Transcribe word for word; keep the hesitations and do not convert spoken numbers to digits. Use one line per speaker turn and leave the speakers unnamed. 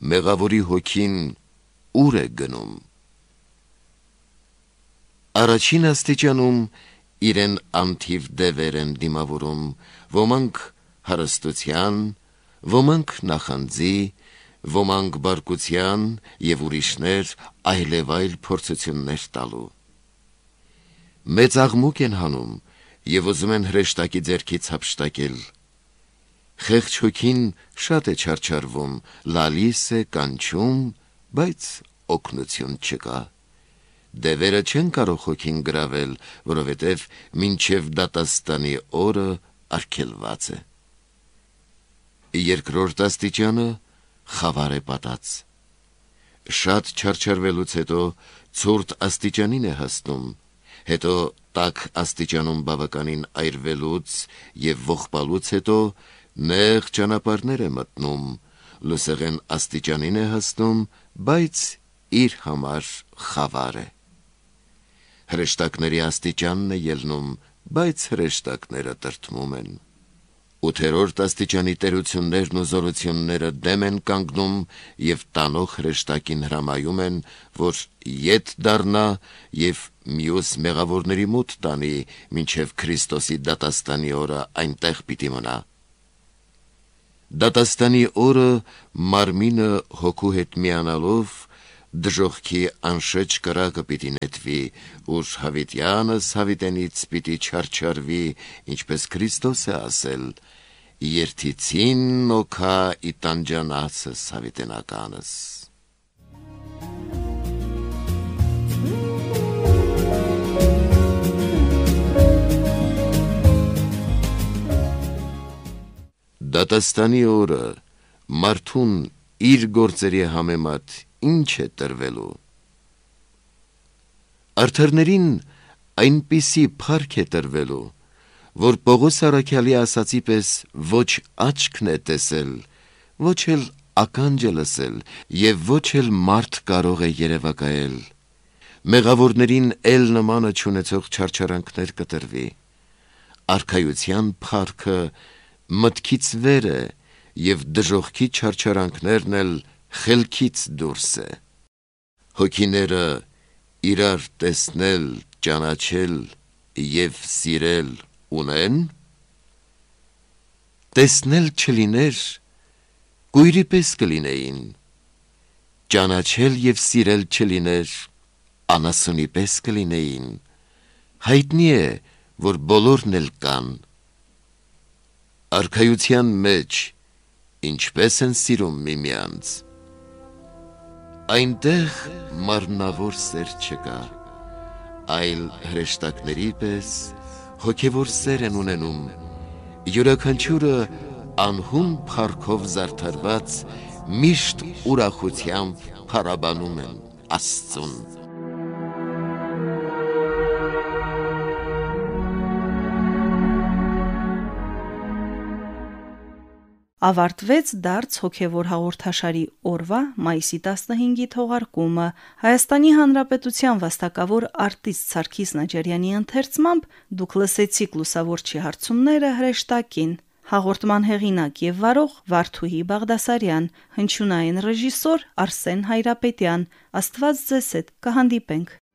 մեղավորի հոգին ուր է գնում։ Առաջին աստիճանում իրեն անթիվ դևեր են դիմավորում, ոմանք հարստության, ոմանք նախանձի, ոմանք բարկության և ուրիշներ այլևայլ փորձություններ տալու։ Մեծ աղմուկ են հանում և ուզում են հրեշտակի ձեռքից հափշտակել։ Խեղճ հոգին շատ է չարչարվում, լալիս է, կանչում, բայց օգնություն չկա։ Դևերը չեն կարող հոգին գրավել, որովհետև մինչև դատաստանի օրը արգելված է։ Երկրորդ աստիճանը խավար է պատած։ Շատ չարչարվելուց հետո ցուրտ աստիճանին է հասնում, հետո տաք աստիճանում բավականին այրվելուց և ողբալուց հետո նեղ ճանապարհներ է մտնում, լուսեղեն աստիճանին է հասնում, բայց իր համար խավար է։ Հրեշտակների աստիճանն է ելնում, բայց հրեշտակները տրտմում են։ Ութերորդ աստիճանի տերություններն ու զորությունները դեմ են կանգնում և տանող հրեշտակին հրամայում են, որ ետ դառնա և մյուս մեղավորների մոտ տանի, մինչև Քրիստոսի դատաստանի օրը այնտեղ պիտի մնա։ Դատաստանի օրը մարմինը հոգու հետ միանալով դժոխքի անշեջ կրակը պիտի նետվի, ուր հավիտյանս հավիտենից պիտի չարչարվի, ինչպես Քրիստոս է ասել. «Երթիցին նոքա ի տանջանացս հավիտենականս»։ Դատաստանի օրը մարդուն իր գործերի համեմատ ինչ է տրվելու։ Արդարներին այնպիսի փառք է տրվելու, որ Պողոս առաքյալի ասացի պես ոչ աչքն է տեսել, ոչ էլ ականջը լսել և ոչ էլ մարդ կարող է երևակայել։ Մեղավորներին էլ նմանը չունեցող չարչարանքներ կտրվի։ Արքայության փառքը մտքից վեր է և դժոխքի չարչարանքներն էլ խելքից դուրս է։ Հոգիները իրար տեսնել, ճանաչել և սիրել ունեն։ Տեսնել չլիներ, կույրի պես կլինեին, ճանաչել և սիրել չլիներ, անասունի պես կլինեին։ Հայտնի է, որ բոլորն էլ կան։ Արքայության մեջ ինչպես են սիրում միմյանց։ Այնտեղ մարմնավոր սեր չկա, այլ հրեշտակների պես հոգևոր սեր են ունենում, յուրաքանչյուրը անհուն փառքով զարդարված միշտ ուրախությամբ փառաբանում են Աստծուն։
Ավարտվեց դարձ հոգևոր հաղորդաշարի օրվա մայիսի տասնհինգի թողարկումը։ Հայաստանի Հանրապետության վաստակավոր արտիստ Սարգիս Նաջարյանի ընթերցմամբ դուք լսեցիք լուսավորչի հարցումները հրեշտակին։ Հաղորդման հեղինակ և վարող Վարդուհի Բաղդասարյան, հնչյունային ռեժիսոր Արսեն Հայրապետյան։ Աստված ձեզ հետ, կհանդիպենք։